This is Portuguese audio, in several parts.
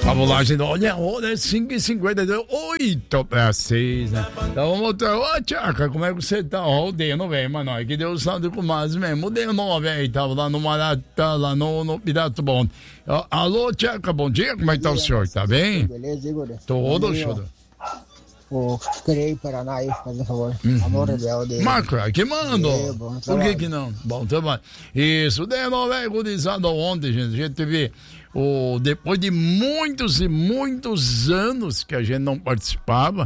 Vamos lá, gente. Olha, 5h52, 8h06, né? Então vamos voltar. Ô, Tchaca, como é que você tá? Ó, o Deno, velho, mano. Que Deus sabe com mais mesmo. O Deno, velho, tava lá no Maratá, lá no Piratuba. Alô, Tchaca, bom dia. Como é que tá o senhor? Tá bem? Beleza, Igor? Todo show. O Querer Paraná aí, fazendo favor. Amor rebelde. Marco, que mando? Por que não? Bom trabalho. Isso, Deno, velho, gurizado ontem, gente. A gente vê. Depois de muitos e muitos anos que a gente não participava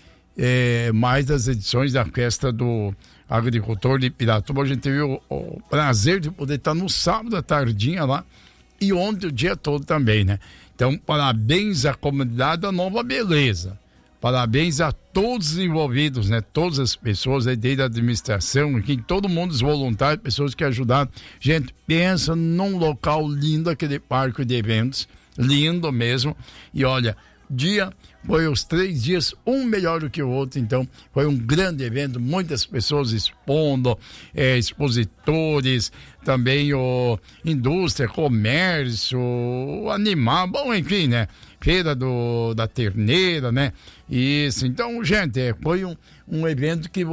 mais das edições da festa do agricultor de Piratuba, a gente teve o prazer de poder estar no sábado à tardinha lá e ontem o dia todo também, né? Então, parabéns à comunidade da Nova Beleza, parabéns a todos os envolvidos, né? Todas as pessoas aí desde a administração, aqui, todo mundo, os voluntários, pessoas que ajudaram. Gente, pensa num local lindo, aquele parque de eventos, lindo mesmo. E olha, foi os 3 dias, um melhor do que o outro, então foi um grande evento, muitas pessoas expondo, expositores, também indústria, comércio, animal, bom, enfim, né? Feira da Terneira, né? Isso, então, gente, foi um evento que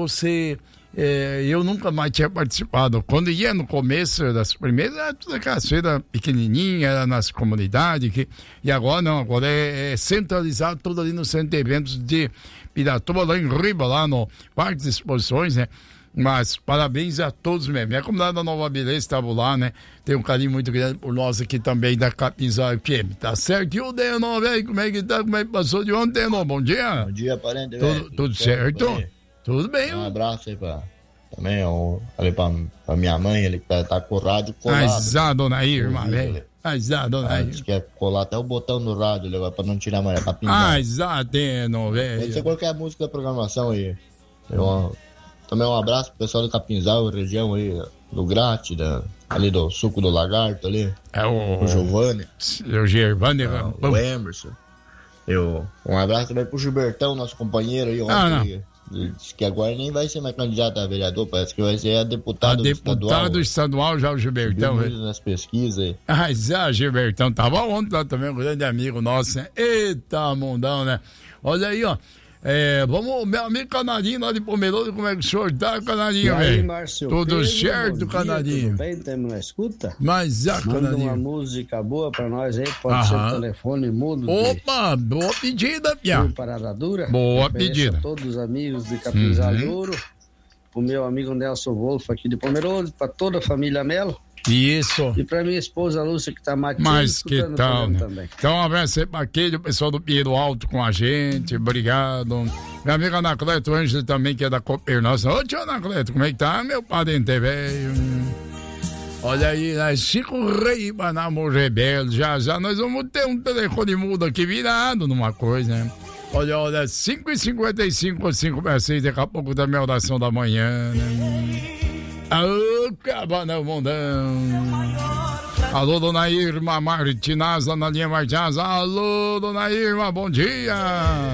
eu nunca mais tinha participado. Quando ia no começo das primeiras, era tudo aquela feira pequenininha, era nas comunidades, e agora não, agora é centralizado tudo ali no centro de eventos de Piratuba, lá em Riba, lá no Parque de Exposições, né? Mas parabéns a todos mesmo. A comunidade da Nova Beleza estava lá, né? Tem um carinho muito grande por nós aqui também da Capinzal FM, tá certo? E o Deno, velho, como é que tá? Como é que passou de ontem, Deno? Bom dia. Bom dia, parente, velho. Tudo certo? Tudo bem. Um abraço aí também, ali pra minha mãe, ele tá com o rádio colado. Azar, dona Irma, velho. Azar, dona Irma. Diz que é colar até o botão no rádio agora, pra não tirar mais a Capinzal. Azar, Deno, velho. Pode ser qualquer música da programação aí. Também um abraço pro pessoal do Capinzal, região aí, do Grate, ali do Suco do Lagarto ali. O Giovanni. O Giovanni. O Emerson. Um abraço também pro Gilbertão, nosso companheiro aí. Ontem, disse que agora nem vai ser mais candidato a vereador, parece que vai ser deputado estadual já, o Gilbertão. Nas pesquisas aí. Já, Gilbertão. Tava ontem lá também, um grande amigo nosso, né? Eita, mundão, né? Olha aí, ó. Vamos, meu amigo Canarinho lá de Pomerode, como é que o senhor tá, Canarinho, velho? Tudo Pedro, certo, Canarinho? Tudo bem, estamos na escuta? Mas Canarinho. Uma música boa pra nós aí, pode ser telefone mudo. Opa, boa pedida, Pia. Parada dura. Boa pedida. A todos os amigos de Capinzal Douro, o meu amigo Nelson Wolff aqui de Pomerode, pra toda a família Melo. Isso. E pra minha esposa Lúcia, que tá matando. Mas que tal, né? Também. Então, um abraço aí pra aquele, o pessoal do Pinheiro Alto com a gente, obrigado. Minha amiga Anacleto Ângelo também, que é da Copernós. Ô, tio Anacleto, como é que tá, meu parente velho? Olha aí, né? Chico Rei, Banamo Rebelde, já nós vamos ter um telefone mudo aqui virado numa coisa, né? Olha, 5h55, 5h06, daqui a pouco também a oração da manhã, né? Alô, Cabana Mondão. Alô, dona Irma Martinaz, na linha Martinaz. Alô, dona Irma, bom dia.